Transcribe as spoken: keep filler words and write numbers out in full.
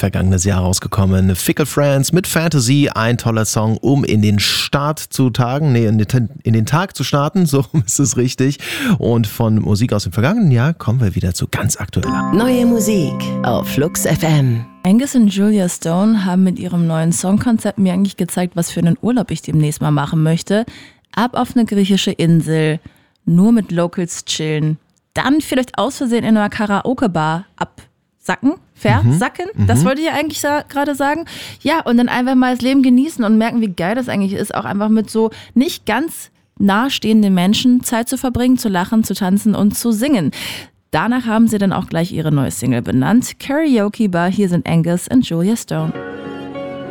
vergangenes Jahr rausgekommen. Fickle Friends mit Fantasy, ein toller Song, um in den Start zu tagen, nee, in den, in den Tag zu starten, so ist es richtig. Und von Musik aus dem vergangenen Jahr kommen wir wieder zu ganz aktueller. Neue Musik auf Flux F M. Angus und Julia Stone haben mit ihrem neuen Songkonzept mir eigentlich gezeigt, was für einen Urlaub ich demnächst mal machen möchte. Ab auf eine griechische Insel, nur mit Locals chillen, dann vielleicht aus Versehen in einer Karaoke-Bar absacken, versacken, mhm. das wollte ich ja eigentlich sa- gerade sagen. Ja, und dann einfach mal das Leben genießen und merken, wie geil das eigentlich ist, auch einfach mit so nicht ganz nahestehenden Menschen Zeit zu verbringen, zu lachen, zu tanzen und zu singen. Danach haben sie dann auch gleich ihre neue Single benannt. Karaoke Bar, hier sind Angus und Julia Stone.